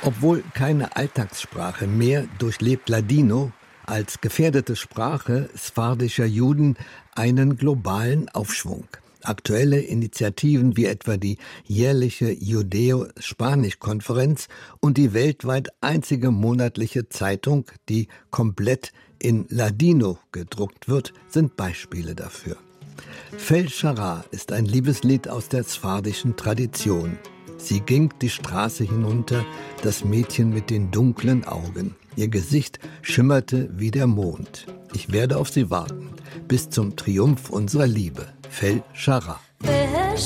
Obwohl keine Alltagssprache mehr, durchlebt Ladino als gefährdete Sprache sfardischer Juden einen globalen Aufschwung. Aktuelle Initiativen wie etwa die jährliche Judäo-Spanisch-Konferenz und die weltweit einzige monatliche Zeitung, die komplett in Ladino gedruckt wird, sind Beispiele dafür. Fel Shara ist ein Liebeslied aus der sfardischen Tradition. Sie ging die Straße hinunter, das Mädchen mit den dunklen Augen. Ihr Gesicht schimmerte wie der Mond. Ich werde auf sie warten, bis zum Triumph unserer Liebe. Fel Shara.